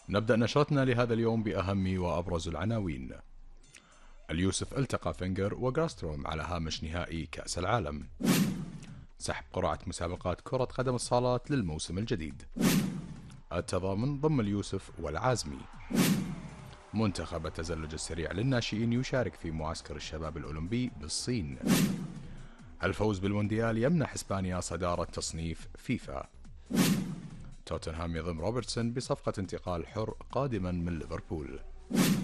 نبدأ نشرتنا لهذا اليوم بأهم وأبرز العناوين. اليوسف التقى فينجر وجراستروم على هامش نهائي كأس العالم. سحب قرعة مسابقات كرة قدم الصالات للموسم الجديد. التضامن ضم اليوسف والعازمي. منتخب التزلج السريع للناشئين يشارك في معسكر الشباب الأولمبي بالصين. الفوز بالمونديال يمنح إسبانيا صدارة تصنيف فيفا. توتنهام يضم روبرتسون بصفقة انتقال حر قادما من ليفربول.